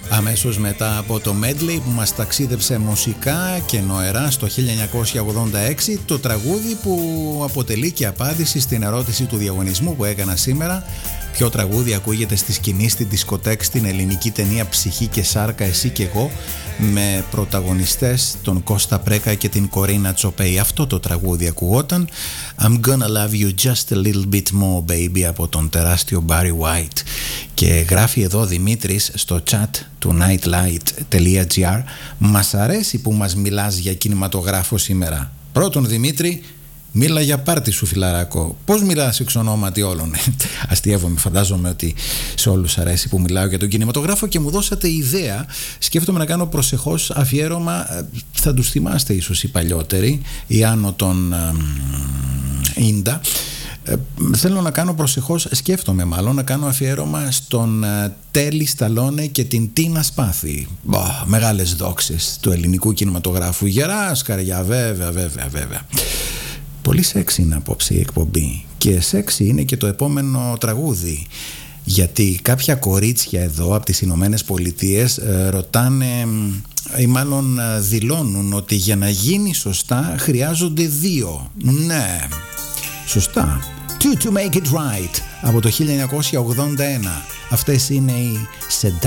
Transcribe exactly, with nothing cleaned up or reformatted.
Αμέσως μετά από το medley που μας ταξίδεψε μουσικά και νοερά στο χίλια εννιακόσια ογδόντα έξι, το τραγούδι που αποτελεί και απάντηση στην ερώτηση του διαγωνισμού που έκανα σήμερα: ποιο τραγούδι ακούγεται στη σκηνή στην δισκοτέκ στην ελληνική ταινία Ψυχή και Σάρκα, εσύ και εγώ, με πρωταγωνιστές τον Κώστα Πρέκα και την Κορίνα Τσοπέη. Αυτό το τραγούδι ακουγόταν, I'm gonna love you just a little bit more baby, από τον τεράστιο Barry White. Και γράφει εδώ Δημήτρης στο chat του nightlight.gr: μας αρέσει που μας μιλάς για κινηματογράφο σήμερα. Πρώτον, Δημήτρη, μίλα για πάρτι σου, φιλαράκο. Πώς μιλάς εξ ονόματι όλων? Αστειεύομαι, φαντάζομαι ότι σε όλους αρέσει που μιλάω για τον κινηματογράφο και μου δώσατε ιδέα. Σκέφτομαι να κάνω προσεχώς αφιέρωμα. Θα τους θυμάστε ίσως οι παλιότεροι, οι άνω των ίντα. Ε, θέλω να κάνω προσεχώς, σκέφτομαι μάλλον να κάνω αφιέρωμα στον uh, Τέλη Σταλόνε και την Τίνα Σπάθη. Μπα, μεγάλες δόξες του ελληνικού κινηματογράφου. Γερά σκαριά, βέβαια, βέβαια, βέβαια. Πολύ σεξι είναι απόψε η εκπομπή και σεξι είναι και το επόμενο τραγούδι, γιατί κάποια κορίτσια εδώ από τις Ηνωμένες Πολιτείες ε, ρωτάνε ή μάλλον ε, δηλώνουν ότι για να γίνει σωστά χρειάζονται δύο. Ναι, σωστά. Two to make it right, από το χίλια εννιακόσια ογδόντα ένα. Αυτές είναι οι Seduction.